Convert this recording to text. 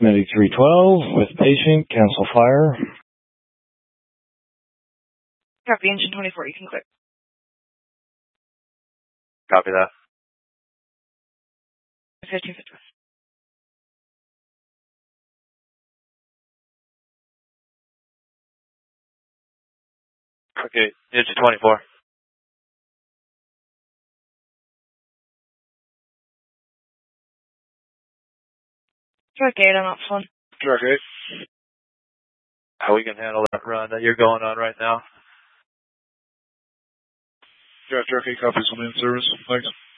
Medic 312 with patient, cancel fire. Copy, engine 24, you can clear. Copy that. 1550. Okay, engine 24. Truck 8 on ops 1. Truck 8. How we can handle that run that you're going on right now? Yeah, Truck 8 copies on in service. Thanks.